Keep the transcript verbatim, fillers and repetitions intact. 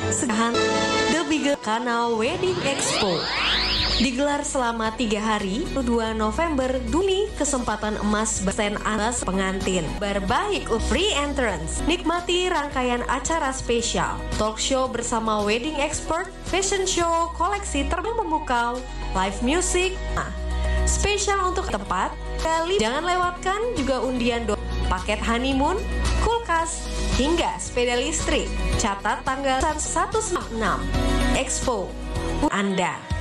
Segahan The Bigger Kanal Wedding Expo digelar selama tiga hari, dua November. Duni kesempatan emas bersen atas pengantin. Berbaik free entrance. Nikmati rangkaian acara spesial, talk show bersama wedding expert, fashion show, koleksi terbang memukau, live music. Nah, spesial untuk tempat. Kali jangan lewatkan juga undian do paket honeymoon, kulkas, hingga sepeda listrik. Catat tanggal satu enam Expo Anda.